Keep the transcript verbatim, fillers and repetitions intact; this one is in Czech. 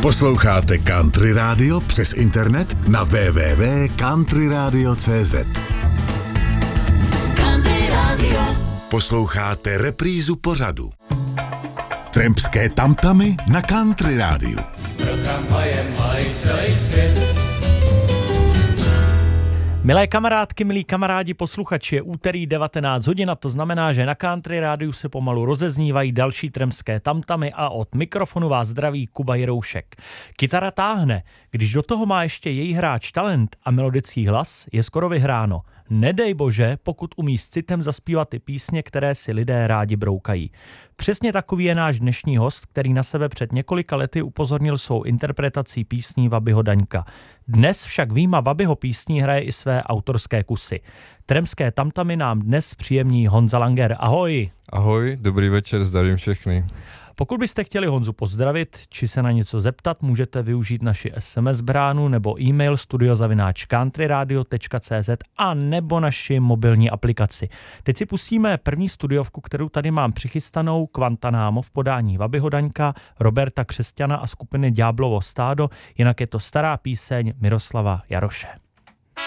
Posloucháte Country Radio přes internet na w w w tečka country radio tečka c z. Country Radio. Posloucháte reprízu pořadu Trampské tamtamy na Country Rádiu. Milé kamarádky, milí kamarádi, posluchači, je úterý devatenáct hodin a to znamená, že na Country Rádiu se pomalu rozeznívají další trampské tamtamy a od mikrofonu vás zdraví Kuba Jiroušek. Kytara táhne, když do toho má ještě její hráč talent a melodický hlas, je skoro vyhráno. Nedej bože, pokud umí s citem zaspívat ty písně, které si lidé rádi broukají. Přesně takový je náš dnešní host, který na sebe před několika lety upozornil svou interpretací písní Wabyho Daňka. Dnes však výjima Wabyho písní hraje i své autorské kusy. Trampské tamtamy nám dnes příjemní Honza Langer. Ahoj. Ahoj, dobrý večer, zdravím všechny. Pokud byste chtěli Honzu pozdravit, či se na něco zeptat, můžete využít naši es em es bránu nebo e-mail studio zavináč country radio tečka c z a nebo naši mobilní aplikaci. Teď si pustíme první studiovku, kterou tady mám přichystanou, Guantanamo v podání Wabyho Daňka, Roberta Křesťana a skupiny Ďáblovo stádo, jinak je to stará píseň Miroslava Jaroše.